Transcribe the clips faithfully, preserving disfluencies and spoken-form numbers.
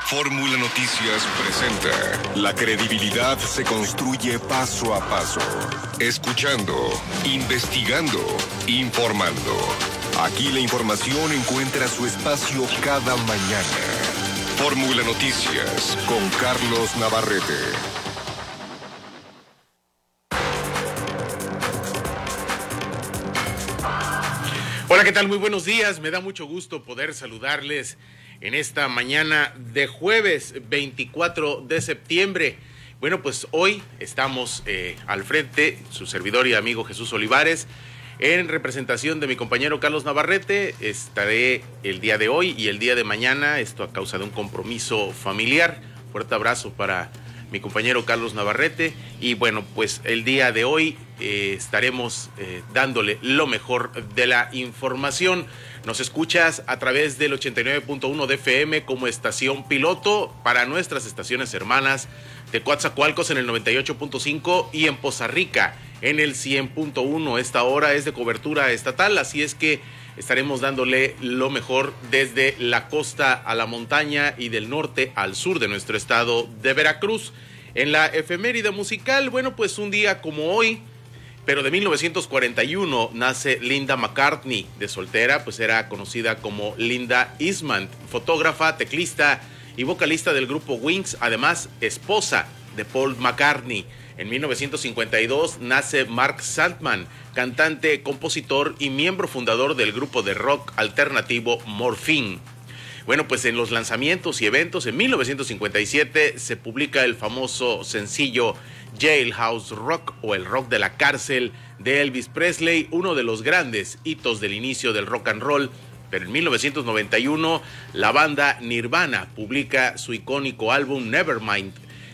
Fórmula Noticias presenta. La credibilidad se construye paso a paso. Escuchando, investigando, informando. Aquí la información encuentra su espacio cada mañana. Fórmula Noticias con Carlos Navarrete. Hola, ¿qué tal? Muy buenos días. Me da mucho gusto poder saludarles en esta mañana de jueves veinticuatro de septiembre. Bueno, pues hoy estamos eh, al frente, su servidor y amigo Jesús Olivares, en representación de mi compañero Carlos Navarrete. Estaré el día de hoy y el día de mañana, esto a causa de un compromiso familiar. Fuerte abrazo para mi compañero Carlos Navarrete. Y bueno, pues el día de hoy eh, estaremos eh, dándole lo mejor de la información. Nos escuchas a través del ochenta y nueve punto uno de F M como estación piloto para nuestras estaciones hermanas de Coatzacoalcos en el noventa y ocho punto cinco y en Poza Rica en el cien punto uno. Esta hora es de cobertura estatal, así es que estaremos dándole lo mejor desde la costa a la montaña y del norte al sur de nuestro estado de Veracruz. En la efeméride musical, bueno, pues un día como hoy, pero de mil novecientos cuarenta y uno, nace Linda McCartney. De soltera, pues era conocida como Linda Eastman, fotógrafa, teclista y vocalista del grupo Wings, además esposa de Paul McCartney. En mil novecientos cincuenta y dos nace Mark Sandman, cantante, compositor y miembro fundador del grupo de rock alternativo Morphine. Bueno, pues en los lanzamientos y eventos, en mil novecientos cincuenta y siete se publica el famoso sencillo Jailhouse Rock, o el rock de la cárcel, de Elvis Presley, uno de los grandes hitos del inicio del rock and roll. Pero en mil novecientos noventa y uno la banda Nirvana publica su icónico álbum Nevermind.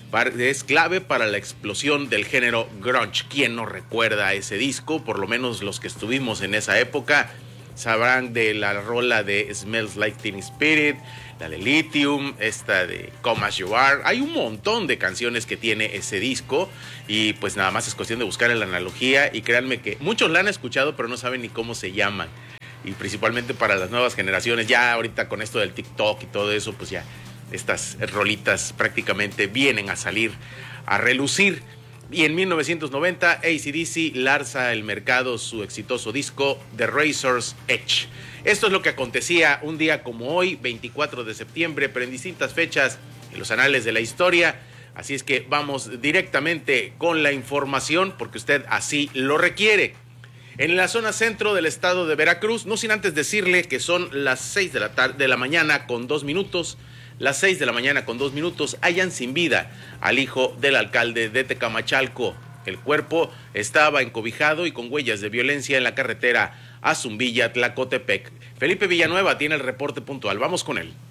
Es clave para la explosión del género grunge. ¿Quién no recuerda ese disco? Por lo menos los que estuvimos en esa época sabrán de la rola de Smells Like Teen Spirit, la de Lithium, esta de Come As You Are. Hay un montón de canciones que tiene ese disco y pues nada más es cuestión de buscar la analogía, y créanme que muchos la han escuchado pero no saben ni cómo se llaman, y principalmente para las nuevas generaciones, ya ahorita con esto del TikTok y todo eso, pues ya estas rolitas prácticamente vienen a salir a relucir. Y en mil novecientos noventa, A C D C lanza al mercado su exitoso disco The Razor's Edge. Esto es lo que acontecía un día como hoy, veinticuatro de septiembre, pero en distintas fechas en los anales de la historia. Así es que vamos directamente con la información, porque usted así lo requiere. En la zona centro del estado de Veracruz, no sin antes decirle que son las seis de la tarde, de la mañana con dos minutos. Las seis de la mañana con dos minutos, hallan sin vida al hijo del alcalde de Tecamachalco. El cuerpo estaba encobijado y con huellas de violencia en la carretera a Zumbilla, Tlacotepec. Felipe Villanueva tiene el reporte puntual. Vamos con él.